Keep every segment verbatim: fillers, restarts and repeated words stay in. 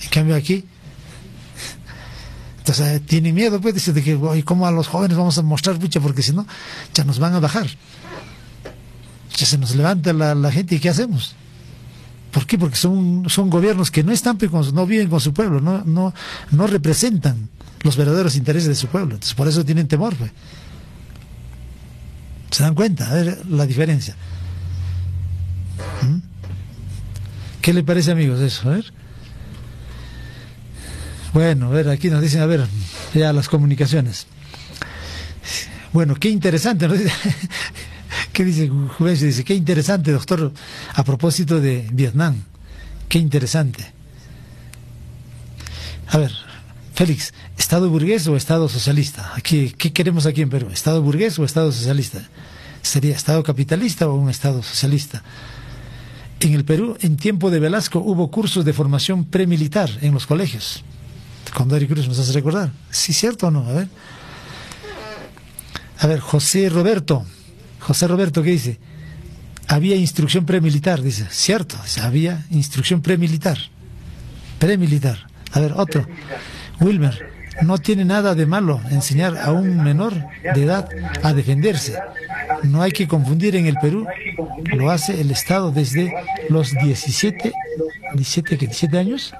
En cambio aquí, entonces tienen miedo, pues, dice, de que, oye, ¿cómo a los jóvenes vamos a mostrar pucha? Porque si no, ya nos van a bajar. Ya se nos levanta la, la gente, ¿y qué hacemos? ¿Por qué? Porque son, son gobiernos que no están, no viven con su pueblo, no, no, no representan los verdaderos intereses de su pueblo. Entonces por eso tienen temor, pues. ¿Se dan cuenta? A ver la diferencia. ¿Mm? ¿Qué le parece, amigos, eso? A ver. Bueno, a ver, aquí nos dicen, a ver, ya las comunicaciones. Bueno, qué interesante, ¿no? ¿Qué dice Juvencio? Dice, qué interesante, doctor, a propósito de Vietnam. Qué interesante. A ver, Félix, ¿Estado burgués o Estado socialista? Aquí, ¿qué queremos aquí en Perú? ¿Estado burgués o Estado socialista? ¿Sería Estado capitalista o un Estado socialista? En el Perú, en tiempo de Velasco, hubo cursos de formación premilitar en los colegios. Condori Cruz, ¿nos hace recordar? ¿Sí, cierto o no? A ver. A ver, José Roberto. José Roberto, ¿qué dice? Había instrucción premilitar, dice. Cierto, dice, había instrucción premilitar. Premilitar. A ver, otro. Wilmer, no tiene nada de malo enseñar a un menor de edad a defenderse. No hay que confundir, en el Perú lo hace el Estado desde los diecisiete, diecisiete, ¿qué? diecisiete años.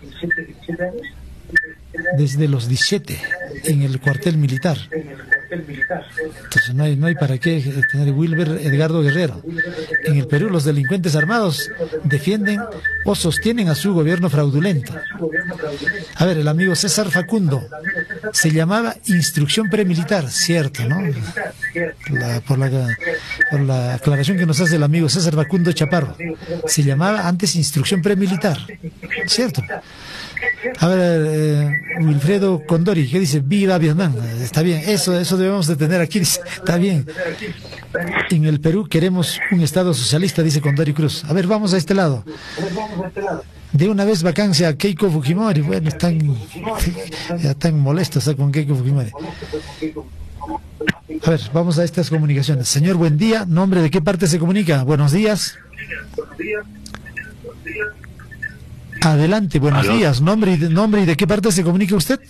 Desde los diecisiete en el cuartel militar. Entonces no hay, no hay para qué tener. Wilber Edgardo Guerrero. En el Perú los delincuentes armados defienden o sostienen a su gobierno fraudulento. A ver, el amigo César Facundo, se llamaba instrucción premilitar, cierto, ¿no? La, por, la, por la aclaración que nos hace el amigo César Facundo Chaparro, se llamaba antes instrucción premilitar, cierto. A ver, eh, Wilfredo Condori, ¿qué dice? Viva Vietnam. Está bien, eso, eso debemos de tener aquí, dice, está bien. En el Perú queremos un Estado socialista, dice Condori Cruz. A ver, vamos a este lado. De una vez vacancia a Keiko Fujimori. Bueno, están, ya están molestos, ¿eh? Con Keiko Fujimori. A ver, vamos a estas comunicaciones. Señor, buen día. ¿Nombre de qué parte se comunica? Buenos días. Adelante, buenos ¿Aló? días. ¿Nombre y, de, ¿Nombre y de qué parte se comunica usted?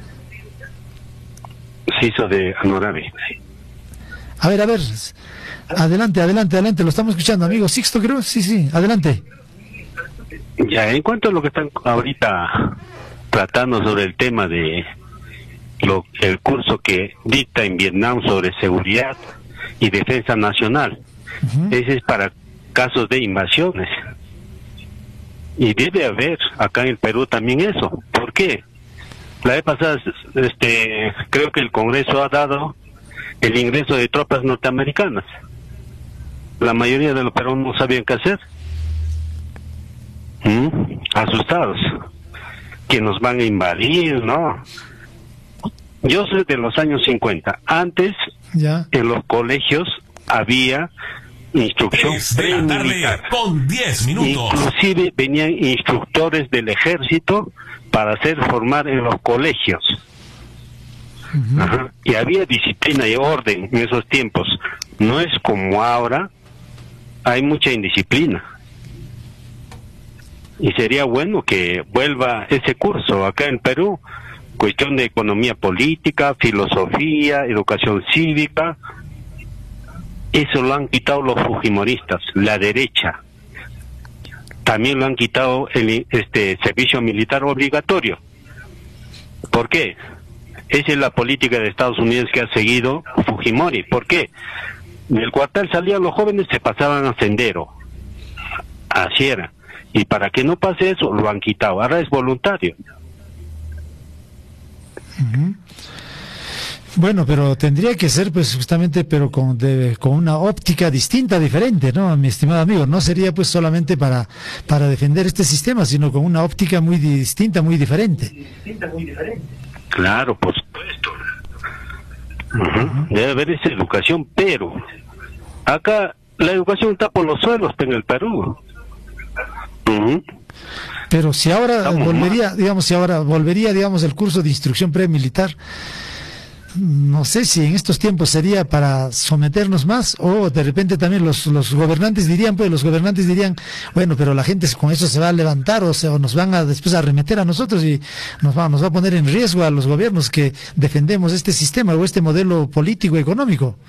Ciso de Anorabe. A ver, a ver. Adelante, adelante, adelante. Lo estamos escuchando, amigo Sixto, creo. Sí, sí, adelante. Ya, en cuanto a lo que están ahorita tratando sobre el tema de lo el curso que dicta en Vietnam sobre seguridad y defensa nacional, uh-huh. Ese es para casos de invasiones. Y debe haber acá en el Perú también eso. ¿Por qué? La vez pasada, este, creo que el Congreso ha dado el ingreso de tropas norteamericanas. La mayoría de los peruanos no sabían qué hacer. ¿Mm? Asustados. Que nos van a invadir, ¿no? Yo soy de los años cincuenta. Antes, ya. En los colegios había instrucción premilitar. Con diez minutos. Inclusive venían instructores del ejército para hacer formar en los colegios. Uh-huh. Ajá. Y había disciplina y orden en esos tiempos. No es como ahora, hay mucha indisciplina. Y sería bueno que vuelva ese curso acá en Perú, cuestión de economía política, filosofía, educación cívica. Eso lo han quitado los fujimoristas, la derecha. También lo han quitado el este servicio militar obligatorio. ¿Por qué? Esa es la política de Estados Unidos que ha seguido Fujimori. ¿Por qué? Del cuartel salían los jóvenes, se pasaban a sendero. Así era. Y para que no pase eso, lo han quitado. Ahora es voluntario. Uh-huh. Bueno, pero tendría que ser, pues, justamente, pero con, de, con una óptica distinta, diferente, ¿no, mi estimado amigo? No sería, pues, solamente para, para defender este sistema, sino con una óptica muy distinta, muy diferente. Distinta, muy diferente. Claro, por supuesto. Uh-huh. Uh-huh. Debe haber esa educación, pero acá la educación está por los suelos en el Perú. Uh-huh. Pero si ahora Estamos volvería, mal. digamos, si ahora volvería, digamos, el curso de instrucción premilitar, no sé si en estos tiempos sería para someternos más, o de repente también los, los gobernantes dirían, pues los gobernantes dirían, bueno, pero la gente con eso se va a levantar, o sea, o nos van a después a arremeter a nosotros y nos va, nos va a poner en riesgo a los gobiernos que defendemos este sistema o este modelo político económico.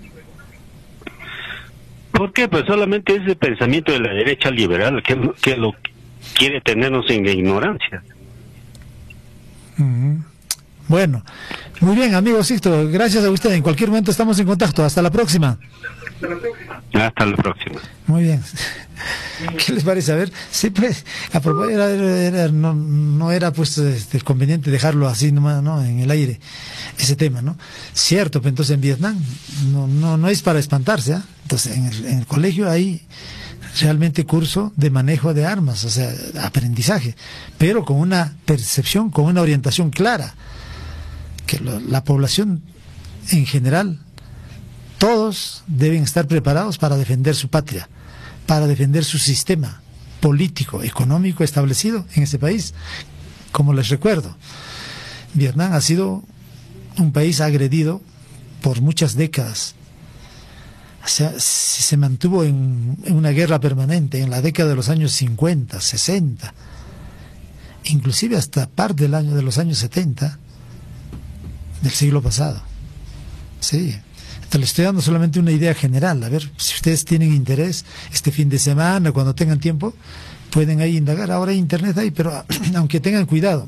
¿Por qué? Pues solamente ese pensamiento de la derecha liberal que, que lo quiere tenernos en la ignorancia. Uh-huh. Bueno, muy bien, amigo Sixto, gracias a usted. En cualquier momento estamos en contacto. Hasta la próxima. Hasta la próxima. Muy bien. ¿Qué les parece? A ver, sí, pues, a propósito, era, era, no, no era pues este, conveniente dejarlo así nomás, ¿no? En el aire, ese tema, ¿no? Cierto, pero entonces en Vietnam no, no, no es para espantarse, ¿eh? Entonces en el, en el colegio hay realmente curso de manejo de armas, o sea, aprendizaje, pero con una percepción, con una orientación clara, que lo, la población en general, todos deben estar preparados para defender su patria, para defender su sistema político, económico establecido en ese país. Como les recuerdo, Vietnam ha sido un país agredido por muchas décadas. O sea, se mantuvo en, en una guerra permanente en la década de los años cincuenta, sesenta, inclusive hasta parte del año de los años setenta del siglo pasado. Sí. Te le estoy dando solamente una idea general. A ver, si ustedes tienen interés, este fin de semana, cuando tengan tiempo, pueden ahí indagar. Ahora hay internet ahí, pero aunque tengan cuidado,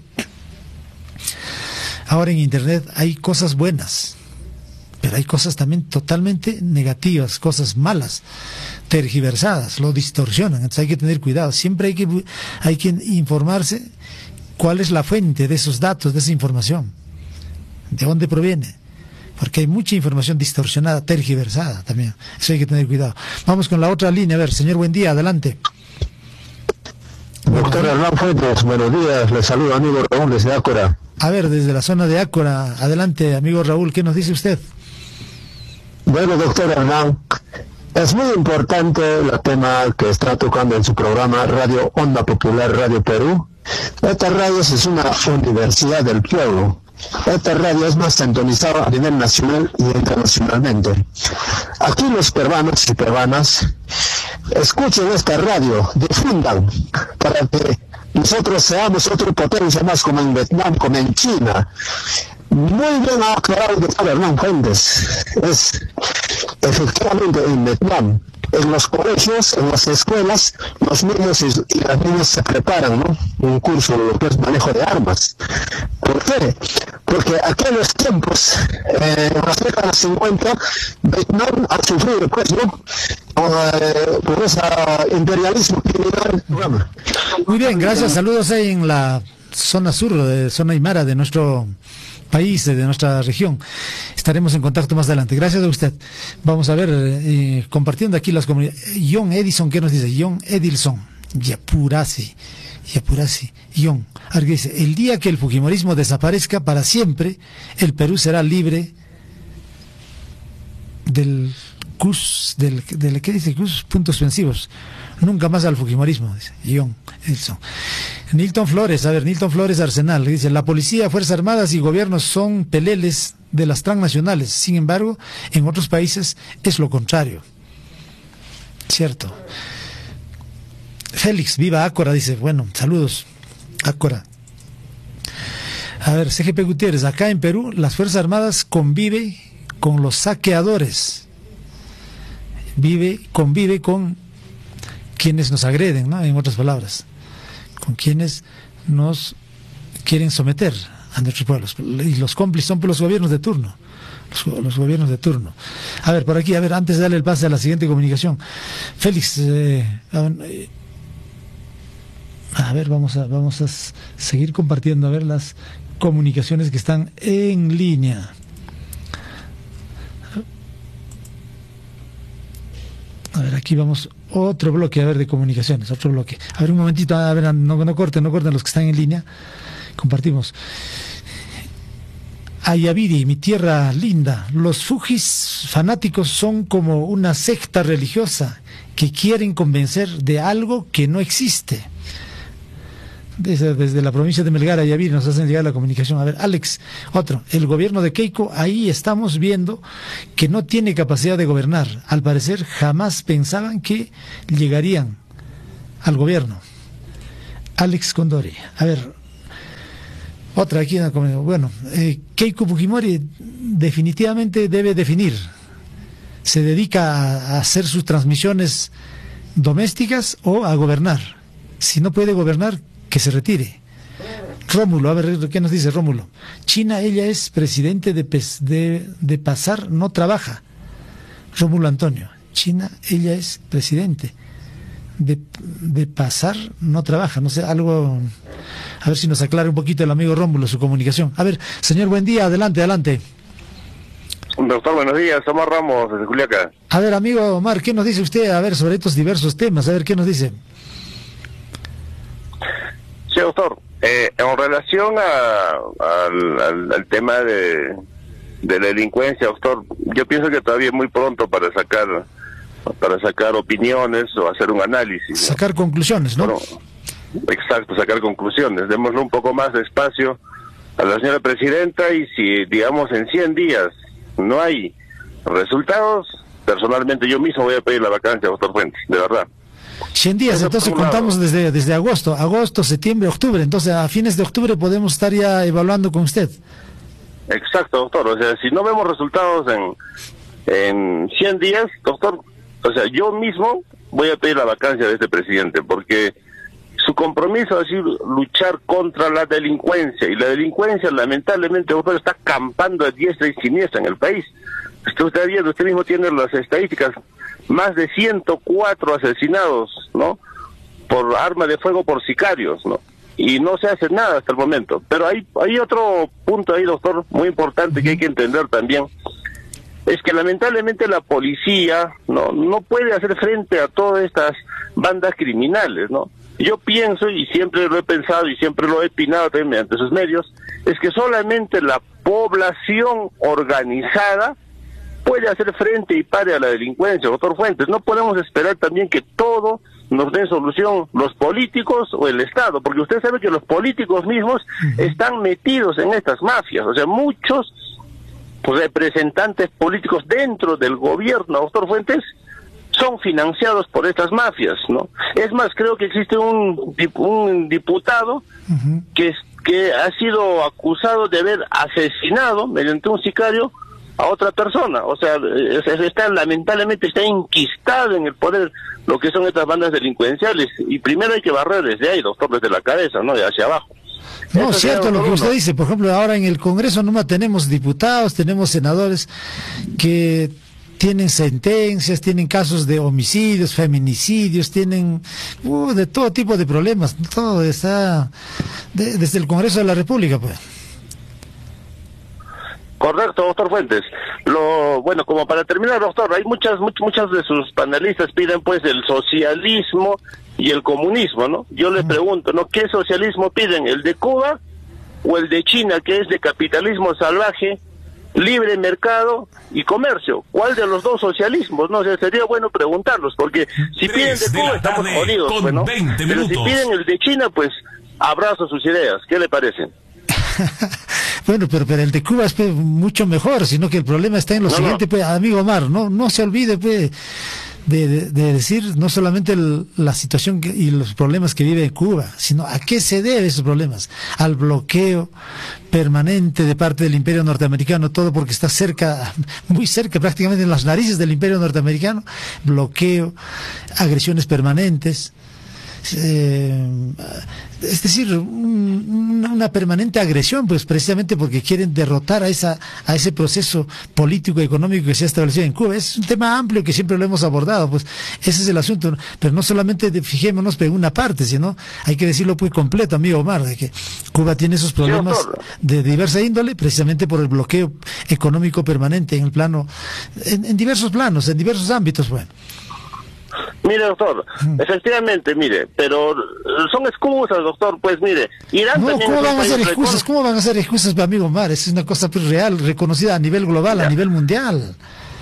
ahora en internet hay cosas buenas, pero hay cosas también totalmente negativas, cosas malas, tergiversadas, lo distorsionan. Entonces hay que tener cuidado. Siempre hay que, hay que informarse cuál es la fuente de esos datos, de esa información, de dónde proviene. Porque hay mucha información distorsionada, tergiversada también. Eso hay que tener cuidado. Vamos con la otra línea. A ver, señor, buen día, adelante. Doctor Hernán Fuentes, buenos días. Le saludo, amigo Raúl, desde Ácora. A ver, desde la zona de Ácora. Adelante, amigo Raúl, ¿qué nos dice usted? Bueno, doctor Hernán, es muy importante el tema que está tocando en su programa Radio Onda Popular Radio Perú. Esta radio es una universidad del pueblo. Esta radio es más sintonizada a nivel nacional y internacionalmente. Aquí los peruanos y peruanas escuchen esta radio, difundan, para que nosotros seamos otra potencia más como en Vietnam, como en China. Muy bien ha aclarado el doctor Hernán Fuentes. Es efectivamente en Vietnam, en los colegios, en las escuelas, los niños y, y las niñas se preparan, ¿no? Un curso de lo que es manejo de armas. ¿Por qué? Porque aquellos tiempos, eh, en las décadas cincuenta, Vietnam ha sufrido, pues, ¿no? Eh, por ese imperialismo criminal. Bueno. Muy bien, gracias. Saludos ahí en la zona sur, de zona aymara de nuestro país, de nuestra región. Estaremos en contacto más adelante. Gracias a usted. Vamos a ver, eh, compartiendo aquí las comunidades. John Edison, ¿qué nos dice? John Edilson, Yapurasi, Yapurasi, John. A ver, ¿qué dice? El día que el fujimorismo desaparezca para siempre, el Perú será libre del C U S, del, del ¿qué dice? C U S, puntos suspensivos. Nunca más al fujimorismo, dice John Edison. Nilton Flores, a ver, Nilton Flores Arsenal, dice, la policía, Fuerzas Armadas y gobiernos son peleles de las transnacionales, sin embargo, en otros países es lo contrario. Cierto. Félix, viva Ácora, dice, bueno, saludos, Ácora. A ver, C G P Gutiérrez, acá en Perú, las Fuerzas Armadas convive con los saqueadores, vive, convive con quienes nos agreden, ¿no? En otras palabras, con quienes nos quieren someter a nuestros pueblos. Y los cómplices son por los gobiernos de turno. Los, los gobiernos de turno. A ver, por aquí, a ver, antes de darle el pase a la siguiente comunicación. Félix, eh, a ver, vamos a, vamos a seguir compartiendo, a ver, las comunicaciones que están en línea. A ver, aquí vamos, otro bloque, a ver, de comunicaciones, otro bloque. A ver, un momentito, a ver, no, no corten, no corten los que están en línea. Compartimos. Ayaviri, mi tierra linda, los fujis fanáticos son como una secta religiosa que quieren convencer de algo que no existe. Desde, desde la provincia de Melgar a Yavir nos hacen llegar la comunicación. A ver, Alex, otro. El gobierno de Keiko, ahí estamos viendo que no tiene capacidad de gobernar. Al parecer, jamás pensaban que llegarían al gobierno. Alex Condori. A ver, otra aquí. Bueno, eh, Keiko Fujimori definitivamente debe definir. ¿Se dedica a, a hacer sus transmisiones domésticas o a gobernar? Si no puede gobernar, que se retire. Rómulo, a ver, ¿qué nos dice Rómulo? China, ella es presidente de, de, de pasar, no trabaja. Rómulo Antonio. China, ella es presidente de, de pasar, no trabaja. No sé, algo... A ver si nos aclara un poquito el amigo Rómulo su comunicación. A ver, señor, buen día, adelante, adelante. Doctor, buenos días, Omar Ramos, desde Juliaca. A ver, amigo Omar, ¿qué nos dice usted, a ver, sobre estos diversos temas? A ver, ¿qué nos dice? Sí, doctor, eh, en relación a, a, al, al tema de, de la delincuencia, doctor, yo pienso que todavía es muy pronto para sacar para sacar opiniones o hacer un análisis, ¿no? Sacar conclusiones, ¿no? Bueno, exacto, sacar conclusiones. Démosle un poco más de espacio a la señora presidenta y si, digamos, en cien días no hay resultados, personalmente yo mismo voy a pedir la vacancia, doctor Fuentes, de verdad. cien días, entonces contamos desde desde agosto, agosto, septiembre, octubre, entonces a fines de octubre podemos estar ya evaluando con usted. Exacto, doctor, o sea, si no vemos resultados en, en cien días, doctor, o sea, yo mismo voy a pedir la vacancia de este presidente, porque su compromiso es luchar contra la delincuencia, y la delincuencia lamentablemente, doctor, está campando a diestra y siniestra en el país. Usted, usted, viendo, usted mismo tiene las estadísticas, más de ciento cuatro asesinados, ¿no?, por arma de fuego por sicarios, ¿no? Y no se hace nada hasta el momento. Pero hay, hay otro punto ahí, doctor, muy importante que hay que entender también, es que lamentablemente la policía no, no puede hacer frente a todas estas bandas criminales, ¿no? Yo pienso, y siempre lo he pensado y siempre lo he opinado también mediante sus medios, es que solamente la población organizada puede hacer frente y pare a la delincuencia, doctor Fuentes. No podemos esperar también que todo nos den solución los políticos o el Estado, porque usted sabe que los políticos mismos están metidos en estas mafias, o sea, muchos representantes políticos dentro del gobierno, doctor Fuentes, son financiados por estas mafias, ¿no? Es más, creo que existe un, un diputado uh-huh. que, que ha sido acusado de haber asesinado mediante un sicario a otra persona. O sea, está lamentablemente está enquistado en el poder lo que son estas bandas delincuenciales, y primero hay que barrer desde ahí, doctor, desde la cabeza, ¿no?, de hacia abajo. No, es cierto lo que usted dice. Por ejemplo, ahora en el Congreso nomás tenemos diputados, tenemos senadores que tienen sentencias, tienen casos de homicidios, feminicidios, tienen uh, de todo tipo de problemas. Todo está de, desde el Congreso de la República, pues. Correcto, doctor Fuentes. Lo bueno, como para terminar, doctor, hay muchas, muchas, muchas de sus panelistas piden pues el socialismo y el comunismo, ¿no? Yo les pregunto, ¿no?, ¿qué socialismo piden? ¿El de Cuba o el de China, que es de capitalismo salvaje, libre mercado y comercio? ¿Cuál de los dos socialismos? No, o sea, sería bueno preguntarlos, porque si piden de Cuba estamos jodidos, pues, ¿no? Pero si piden el de China, pues abrazo sus ideas. ¿Qué le parecen? Bueno, pero, pero el de Cuba es pues, mucho mejor, sino que el problema está en lo no, siguiente, no. pues, amigo Omar, no, no se olvide, pues, de, de, de decir no solamente el, la situación que, y los problemas que vive Cuba, sino a qué se deben esos problemas. Al bloqueo permanente de parte del Imperio norteamericano, todo porque está cerca, muy cerca, prácticamente en las narices del Imperio norteamericano, bloqueo, agresiones permanentes. Eh, es decir, un, una permanente agresión, pues precisamente porque quieren derrotar a esa a ese proceso político y económico que se ha establecido en Cuba. Es un tema amplio que siempre lo hemos abordado, pues ese es el asunto, pero no solamente de, fijémonos en una parte, sino hay que decirlo pues completo, amigo Omar, de que Cuba tiene esos problemas de diversa índole, precisamente por el bloqueo económico permanente en el plano, en, en diversos planos, en diversos ámbitos, bueno. Mire, doctor, mm. efectivamente, mire, pero son excusas, doctor, pues mire, Irán no, también... ¿cómo van a ser excusas? ¿Cómo van a ser excusas, amigo Omar? Es una cosa pues, real, reconocida a nivel global, ya. a nivel mundial.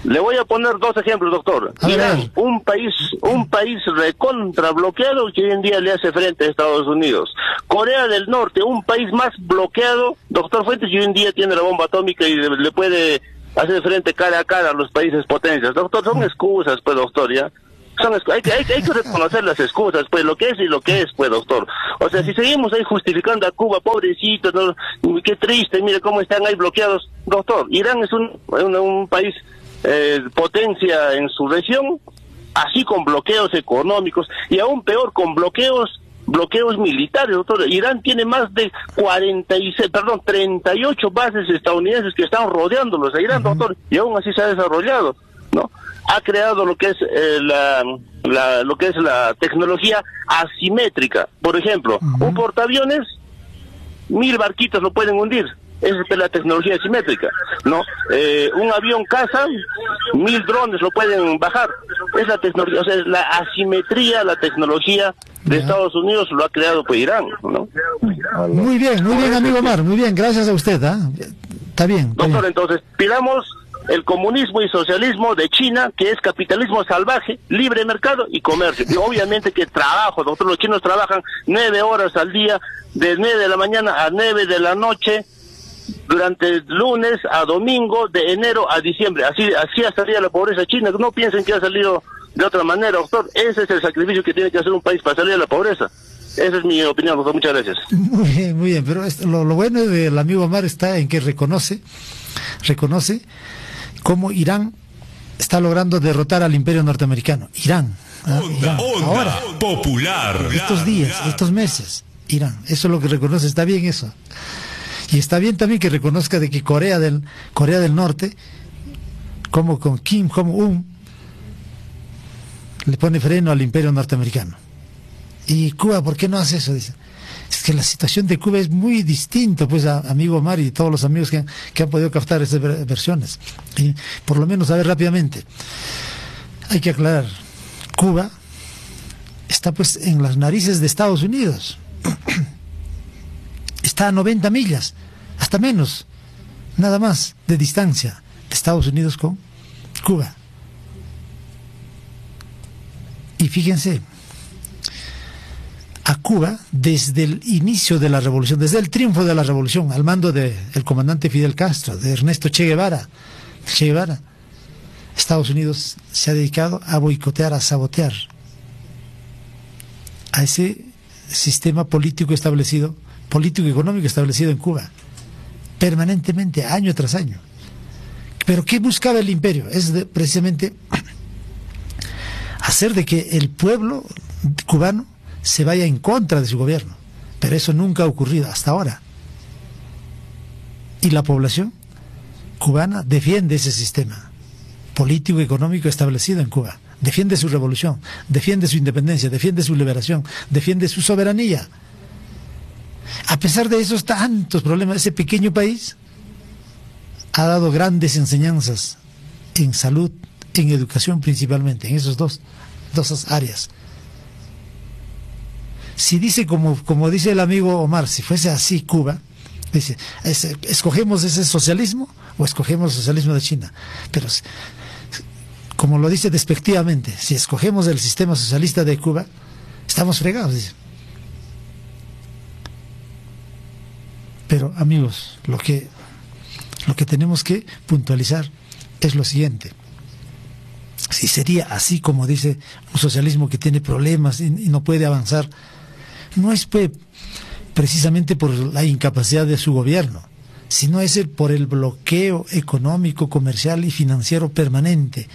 Le voy a poner dos ejemplos, doctor. Irán, un país, un país recontra bloqueado que hoy en día le hace frente a Estados Unidos. Corea del Norte, un país más bloqueado, doctor Fuentes, que hoy en día tiene la bomba atómica y le, le puede hacer frente cara a cara a los países potencias. Doctor, son excusas, pues, doctor, ya. Son hay, hay, hay que reconocer las excusas, pues, lo que es y lo que es, pues, doctor. O sea, si seguimos ahí justificando a Cuba, pobrecito, ¿no? Qué triste, mire cómo están ahí bloqueados. Doctor, Irán es un, un, un país eh, potencia en su región, así con bloqueos económicos, y aún peor, con bloqueos bloqueos militares, doctor. Irán tiene más de cuarenta y seis, perdón, treinta y ocho bases estadounidenses que están rodeándolos a Irán, uh-huh. doctor, y aún así se ha desarrollado, ¿no? Ha creado lo que es eh, la, la lo que es la tecnología asimétrica. Por ejemplo, uh-huh. un portaaviones, mil barquitos lo pueden hundir. Esa es la tecnología asimétrica, ¿no? Eh, un avión caza, mil drones lo pueden bajar. Es la tecnología, o sea, la asimetría, la tecnología de Estados Unidos lo ha creado pues Irán, ¿no? Muy bien, muy bien, amigo Omar, muy bien, gracias a usted, ¿eh? Está bien. Está Doctor, bien. Entonces, pidamos el comunismo y socialismo de China, que es capitalismo salvaje, libre mercado y comercio. Y obviamente que trabajo, doctor, los chinos trabajan nueve horas al día, de nueve de la mañana a nueve de la noche, durante lunes a domingo, de enero a diciembre. Así así ha salido la pobreza china. No piensen que ha salido de otra manera, doctor. Ese es el sacrificio que tiene que hacer un país para salir de la pobreza. Esa es mi opinión, doctor. Muchas gracias. Muy bien, muy bien. Pero esto, lo, lo bueno del amigo Omar está en que reconoce, reconoce cómo Irán está logrando derrotar al imperio norteamericano. Irán. ¿Ah? Onda, Irán. onda, Ahora, popular. estos días, estos meses, Irán. Eso es lo que reconoce. Está bien eso. Y está bien también que reconozca de que Corea del Corea del Norte, como con Kim Jong-un, le pone freno al imperio norteamericano. Y Cuba, ¿por qué no hace eso? Dice. Es que la situación de Cuba es muy distinta, pues, a, amigo Omar y todos los amigos que han, que han podido captar esas versiones. Y por lo menos, a ver rápidamente, hay que aclarar, Cuba está pues en las narices de Estados Unidos. Está a noventa millas, hasta menos, nada más, de distancia de Estados Unidos con Cuba. Y fíjense, a Cuba, desde el inicio de la revolución, desde el triunfo de la revolución, al mando del comandante Fidel Castro, de Ernesto Che Guevara, Che Guevara, Estados Unidos se ha dedicado a boicotear, a sabotear a ese sistema político establecido, político y económico establecido en Cuba, permanentemente, año tras año. Pero ¿qué buscaba el imperio? Es de, precisamente hacer de que el pueblo cubano se vaya en contra de su gobierno. Pero eso nunca ha ocurrido hasta ahora. Y la población cubana defiende ese sistema político y económico establecido en Cuba. Defiende su revolución, defiende su independencia, defiende su liberación, defiende su soberanía. A pesar de esos tantos problemas, ese pequeño país ha dado grandes enseñanzas en salud, en educación principalmente, en esos dos, dos áreas. Si dice, como, como dice el amigo Omar, si fuese así Cuba, dice, es, ¿escogemos ese socialismo o escogemos el socialismo de China? Pero, como lo dice despectivamente, si escogemos el sistema socialista de Cuba, estamos fregados, dice. Pero, amigos, lo que, lo que tenemos que puntualizar es lo siguiente. Si sería así como dice un socialismo que tiene problemas y, y no puede avanzar, no es pues, precisamente por la incapacidad de su gobierno, sino es el, por el bloqueo económico, comercial y financiero permanente.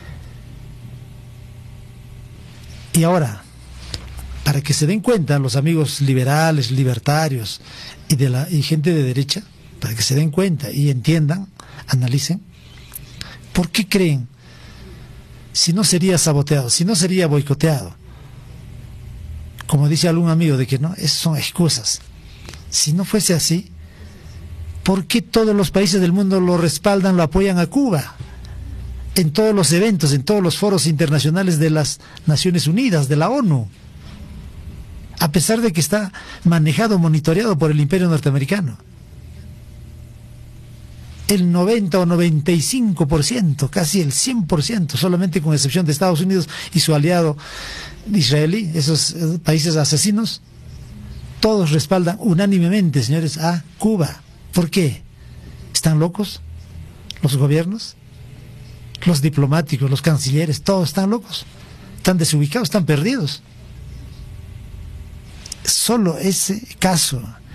Y ahora, para que se den cuenta los amigos liberales, libertarios y, de la, y gente de derecha, para que se den cuenta y entiendan, analicen, ¿por qué creen? Si no sería saboteado, si no sería boicoteado, como dice algún amigo, de que no, esas son excusas. Si no fuese así, ¿por qué todos los países del mundo lo respaldan, lo apoyan a Cuba? En todos los eventos, en todos los foros internacionales de las Naciones Unidas, de la ONU. A pesar de que está manejado, monitoreado por el imperio norteamericano. el noventa o noventa y cinco por ciento, casi el cien por ciento, solamente con excepción de Estados Unidos y su aliado israelí, esos países asesinos, todos respaldan unánimemente, señores, a Cuba. ¿Por qué? ¿Están locos los gobiernos? Los diplomáticos, los cancilleres, todos están locos, están desubicados, están perdidos. Solo ese caso